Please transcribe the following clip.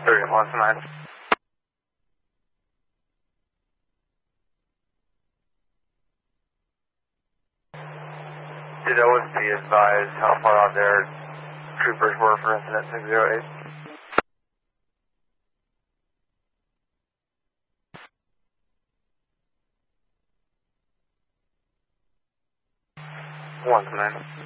31 9. Did OSP advise how far out their troopers were for incident 608? One command.